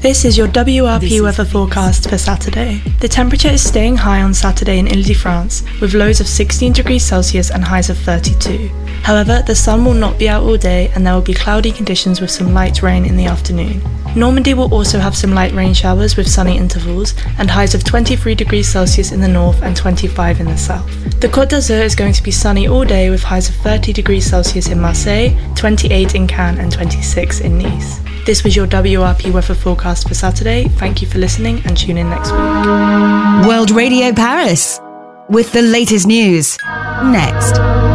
This is your WRP weather forecast for Saturday. The temperature is staying high on Saturday in Ile-de-France, with lows of 16 degrees Celsius and highs of 32. However, the sun will not be out all day and there will be cloudy conditions with some light rain in the afternoon. Normandy will also have some light rain showers with sunny intervals and highs of 23 degrees Celsius in the north and 25 in the south. The Côte d'Azur is going to be sunny all day with highs of 30 degrees Celsius in Marseille, 28 in Cannes and 26 in Nice. This was your WRP weather forecast for Saturday. Thank you for listening and tune in next week. World Radio Paris with the latest news. Next.